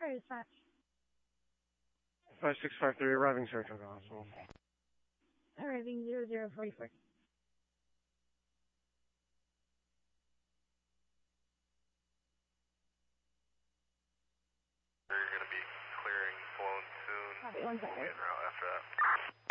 Alright, dispatch. 5653, arriving Saratoga Hospital. Arriving 0044. They're going to be clearing phone soon. Copy, 1 second. We'll get route after that.